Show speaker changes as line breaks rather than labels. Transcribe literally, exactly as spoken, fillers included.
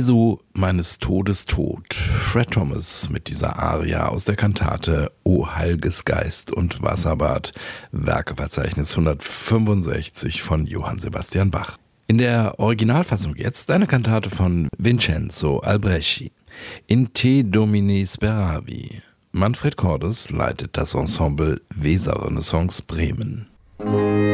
Jesu meines Todes Tod. Fred Thomas mit dieser Aria aus der Kantate O Heilges Geist und Wasserbad, Werkeverzeichnis hundertfünfundsechzig von Johann Sebastian Bach. In der Originalfassung jetzt eine Kantate von Vincenzo Albrecci. In Te Domine Speravi. Manfred Cordes leitet das Ensemble Weser Renaissance Bremen.